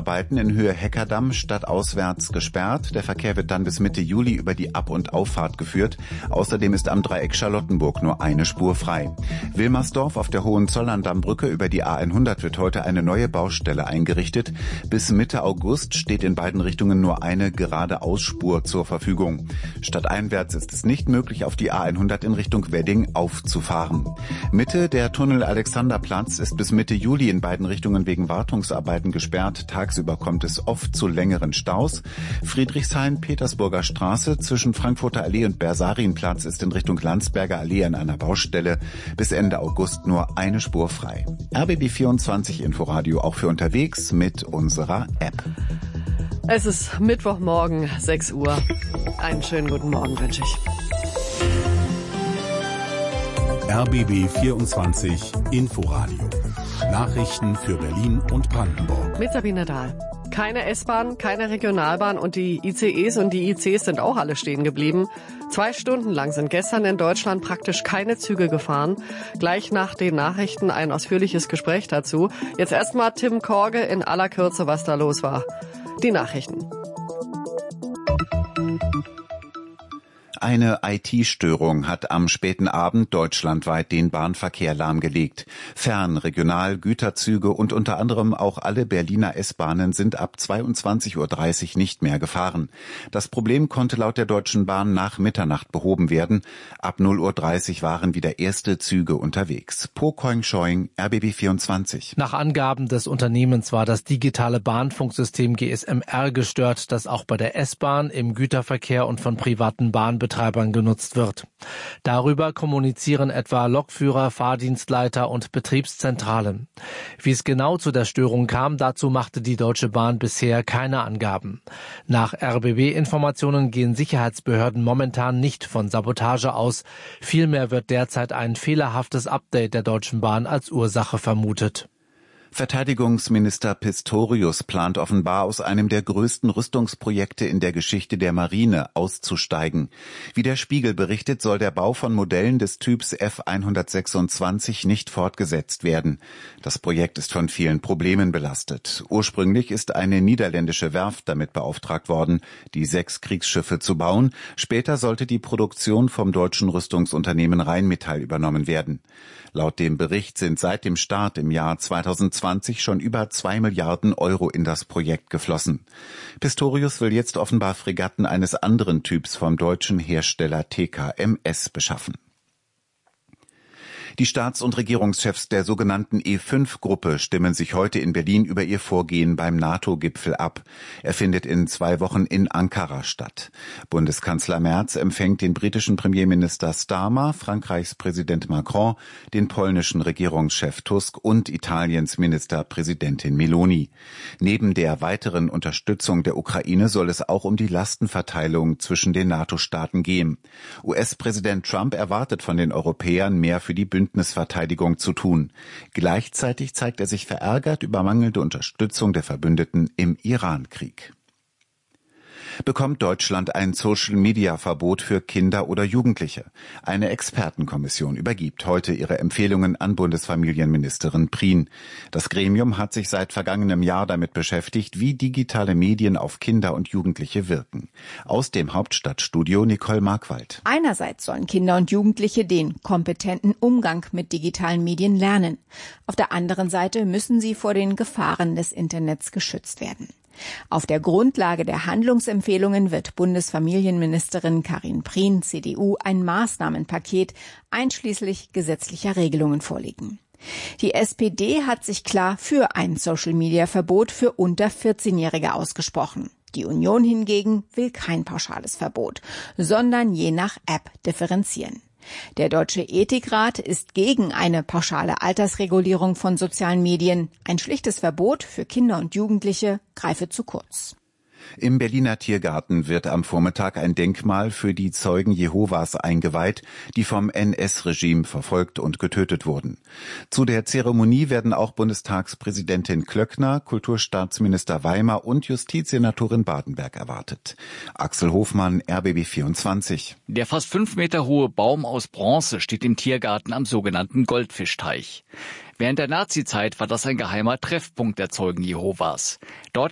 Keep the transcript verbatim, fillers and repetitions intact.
Bauarbeiten in Höhe Heckerdamm stadtauswärts gesperrt. Der Verkehr wird dann bis Mitte Juli über die Ab- und Auffahrt geführt. Außerdem ist am Dreieck Charlottenburg nur eine Spur frei. Wilmersdorf auf der Hohenzollern-Dammbrücke über die A hundert wird heute eine neue Baustelle eingerichtet. Bis Mitte August steht in beiden Richtungen nur eine gerade Ausspur zur Verfügung. Stadteinwärts ist es nicht möglich, auf die A hundert in Richtung Wedding aufzufahren. Mitte der Tunnel Alexanderplatz ist bis Mitte Juli in beiden Richtungen wegen Wartungsarbeiten gesperrt. Tagsüber kommt es oft zu längeren Staus. Friedrichshain-Petersburger Straße zwischen Frankfurter Allee und Bersarienplatz ist in Richtung Landsberger Allee an einer Baustelle. Bis Ende August nur eine Spur frei. R B B vierundzwanzig Inforadio auch für unterwegs mit unserer App. Es ist Mittwochmorgen, sechs Uhr. Einen schönen guten Morgen wünsche ich. R B B vierundzwanzig Inforadio. Nachrichten für Berlin und Brandenburg. Mit Sabine Dahl. Keine S-Bahn, keine Regionalbahn und die I C Es und die I Cs sind auch alle stehen geblieben. Zwei Stunden lang sind gestern in Deutschland praktisch keine Züge gefahren. Gleich nach den Nachrichten ein ausführliches Gespräch dazu. Jetzt erstmal Tim Korge in aller Kürze, was da los war. Die Nachrichten. Eine I T-Störung hat am späten Abend deutschlandweit den Bahnverkehr lahmgelegt. Fern-, Regional-, Güterzüge und unter anderem auch alle Berliner S-Bahnen sind ab zweiundzwanzig Uhr dreißig nicht mehr gefahren. Das Problem konnte laut der Deutschen Bahn nach Mitternacht behoben werden. Ab null Uhr dreißig waren wieder erste Züge unterwegs. Po Koing-Schoing, R B B vierundzwanzig. Nach Angaben des Unternehmens war das digitale Bahnfunksystem G S M R gestört, das auch bei der S-Bahn, im Güterverkehr und von privaten Bahnbetreibern genutzt wird. Darüber kommunizieren etwa Lokführer, Fahrdienstleiter und Betriebszentralen. Wie es genau zu der Störung kam, dazu machte die Deutsche Bahn bisher keine Angaben. Nach R B B-Informationen gehen Sicherheitsbehörden momentan nicht von Sabotage aus. Vielmehr wird derzeit ein fehlerhaftes Update der Deutschen Bahn als Ursache vermutet. Verteidigungsminister Pistorius plant offenbar aus einem der größten Rüstungsprojekte in der Geschichte der Marine auszusteigen. Wie der Spiegel berichtet, soll der Bau von Modellen des Typs F hundertsechsundzwanzig nicht fortgesetzt werden. Das Projekt ist von vielen Problemen belastet. Ursprünglich ist eine niederländische Werft damit beauftragt worden, die sechs Kriegsschiffe zu bauen. Später sollte die Produktion vom deutschen Rüstungsunternehmen Rheinmetall übernommen werden. Laut dem Bericht sind seit dem Start im Jahr zweitausendzwanzig schon über zwei Milliarden Euro in das Projekt geflossen. Pistorius will jetzt offenbar Fregatten eines anderen Typs vom deutschen Hersteller T K M S beschaffen. Die Staats- und Regierungschefs der sogenannten E fünf Gruppe stimmen sich heute in Berlin über ihr Vorgehen beim NATO-Gipfel ab. Er findet in zwei Wochen in Ankara statt. Bundeskanzler Merz empfängt den britischen Premierminister Starmer, Frankreichs Präsident Macron, den polnischen Regierungschef Tusk und Italiens Ministerpräsidentin Meloni. Neben der weiteren Unterstützung der Ukraine soll es auch um die Lastenverteilung zwischen den NATO-Staaten gehen. U S-Präsident Trump erwartet von den Europäern mehr für die Bündnisverteidigung zu tun. Gleichzeitig zeigt er sich verärgert über mangelnde Unterstützung der Verbündeten im Iran-Krieg. Bekommt Deutschland ein Social-Media-Verbot für Kinder oder Jugendliche? Eine Expertenkommission übergibt heute ihre Empfehlungen an Bundesfamilienministerin Prien. Das Gremium hat sich seit vergangenem Jahr damit beschäftigt, wie digitale Medien auf Kinder und Jugendliche wirken. Aus dem Hauptstadtstudio Nicole Markwald. Einerseits sollen Kinder und Jugendliche den kompetenten Umgang mit digitalen Medien lernen. Auf der anderen Seite müssen sie vor den Gefahren des Internets geschützt werden. Auf der Grundlage der Handlungsempfehlungen wird Bundesfamilienministerin Karin Prien, C D U, ein Maßnahmenpaket einschließlich gesetzlicher Regelungen vorlegen. Die S P D hat sich klar für ein Social-Media-Verbot für unter vierzehnjährige ausgesprochen. Die Union hingegen will kein pauschales Verbot, sondern je nach App differenzieren. Der Deutsche Ethikrat ist gegen eine pauschale Altersregulierung von sozialen Medien. Ein schlichtes Verbot für Kinder und Jugendliche greife zu kurz. Im Berliner Tiergarten wird am Vormittag ein Denkmal für die Zeugen Jehovas eingeweiht, die vom N S-Regime verfolgt und getötet wurden. Zu der Zeremonie werden auch Bundestagspräsidentin Klöckner, Kulturstaatsminister Weimer und Justizsenatorin Bardenberg erwartet. Axel Hofmann, R B B vierundzwanzig. Der fast fünf Meter hohe Baum aus Bronze steht im Tiergarten am sogenannten Goldfischteich. Während der Nazizeit war das ein geheimer Treffpunkt der Zeugen Jehovas. Dort